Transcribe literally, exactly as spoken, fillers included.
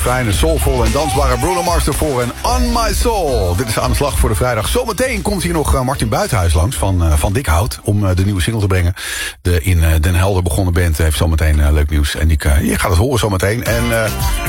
fijne, soulvolle en dansbare Bruno Mars ervoor en On My Soul. Dit is aan de slag voor de vrijdag. Zometeen komt hier nog Martin Buitenhuis langs van, uh, van Dikhout om uh, de nieuwe single te brengen. De in uh, Den Helder begonnen band heeft zometeen uh, leuk nieuws. En die, uh, je gaat het horen zometeen. En uh,